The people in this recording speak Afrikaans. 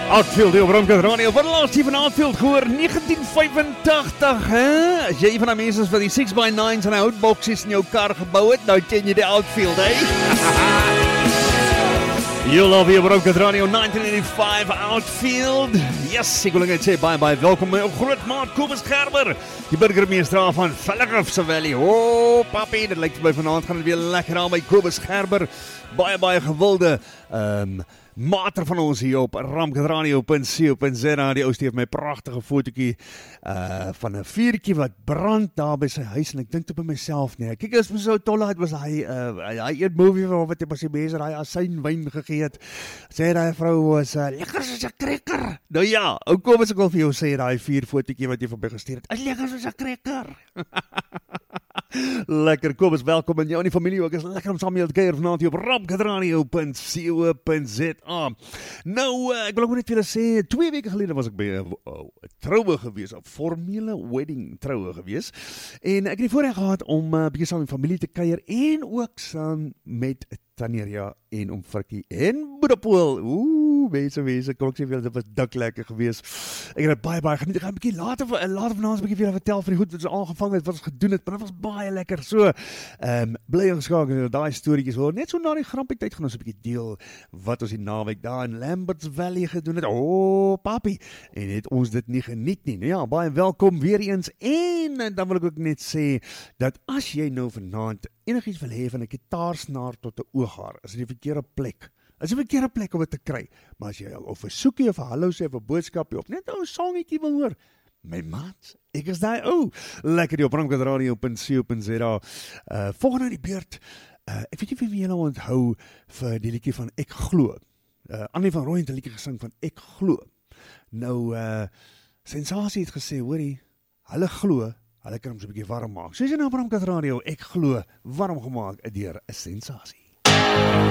Outfield hier op Ramkat Radio. Wat laatst hier van Outfield gehoor? 1985, hè? As jy een van die mense is wat die 6x9's en houtboksies in jou kar gebouw het, nou ken jy die Outfield, hè? You love hier op Ramkat Radio 1985 Outfield. Yes, ek wil net sê bye. Welkom my groot maat Kobus Gerber, die burgemeester van Vellerhof Valley. Oh, papi, dit lyk vir my vanaand gaan dit weer lekker aan by Kobus Gerber. Baie gewilde mater van ons hier op ramkadradio.co.za. Die ou stuur my pragtige fotootjie van 'n vuurtjie wat brand daar by sy huis en ek dink toe by myself nee. Kyk, as mens so tolheid was hy eet movie wat hy by sy mense hy asynwyn gegee het. Sê daai vrou was lekker soos 'n krekker. Nou ja, ou Kobus ek wil vir jou sê daai vuurfotootjie wat jy vir my gestuur het. Is lekker soos 'n krekker. Lekker, Kobus, welkom en jou en die familie ook. Is lekker om saam met jou te kuier vanaand hier op ramkadradio.co.za. Nou, ek wil ook net vir julle sê, 2 weke gelede was ek by 'n troue gewees, 'n formele wedding troue gewees. En ek het die voorreg gehad om bietjie saam met familie te kuier en ook saam met Taneria en om Frikkie en Boedepoel. Mense, kom ek sê vir dit was dik lekker gewees. Ek het baie geniet. Ek gaan 'n bietjie later vanaand 'n bietjie vir julle vertel van die goed wat ons aangevang het, wat ons gedoen het, maar dit was baie lekker. So, bly ingeskakel en daai storieetjies hoor. Net so na die grampie tyd gaan ons 'n bietjie deel wat ons die naweek daar in Lamberts Valley gedoen het. Oh, papi. En het ons dit nie geniet nie. Nou ja, baie welkom weer eens. En dan wil ek ook net sê dat as jy nou vanaand enigiets wil hê van 'n gitaarsnaar tot 'n ooghaar, is dit die verkeerde plek. Is 'n verkeerde plek om dit te kry. Maar as jy al of 'n soekie of 'n hallo sê of 'n boodskapie of net 'n songetjie wil hoor, my maat, ek is daai lekker die op ramkadradio.co.za. Volgende in die beurt, ek weet nie wie julle onthou vir die liedjie van Ek Glo. Annie van Rooyen het 'n liedjie gesing van Ek Glo. Nou, Sensasie het gesê, hoorie, hulle glo, hulle kan hom so 'n bietjie warm maak. Soos jy nou op Ramkat Radio, Ek Glo, warm gemaak deur 'n Sensasie.